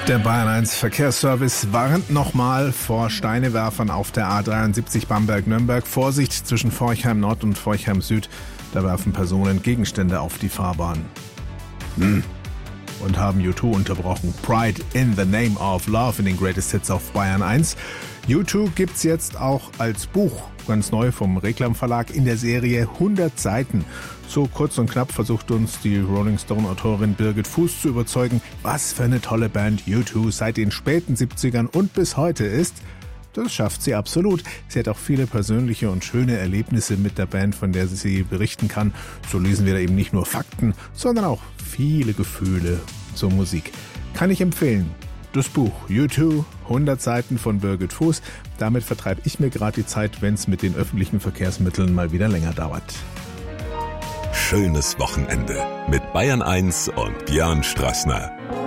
Der Bayern 1 Verkehrsservice warnt nochmal vor Steinewerfern auf der A73 Bamberg-Nürnberg. Vorsicht zwischen Forchheim Nord und Forchheim Süd. Da werfen Personen Gegenstände auf die Fahrbahn. Und haben U2 unterbrochen. Pride in the Name of Love in den Greatest Hits auf Bayern 1. U2 gibt's jetzt auch als Buch, ganz neu vom Reklam Verlag, in der Serie 100 Seiten. So kurz und knapp versucht uns die Rolling Stone-Autorin Birgit Fuß zu überzeugen, was für eine tolle Band U2 seit den späten 70ern und bis heute ist. Das schafft sie absolut. Sie hat auch viele persönliche und schöne Erlebnisse mit der Band, von der sie berichten kann. So lesen wir da eben nicht nur Fakten, sondern auch viele Gefühle zur Musik. Kann ich empfehlen. Das Buch U2, 100 Seiten von Birgit Fuß. Damit vertreibe ich mir gerade die Zeit, wenn es mit den öffentlichen Verkehrsmitteln mal wieder länger dauert. Schönes Wochenende mit Bayern 1 und Björn Strassner.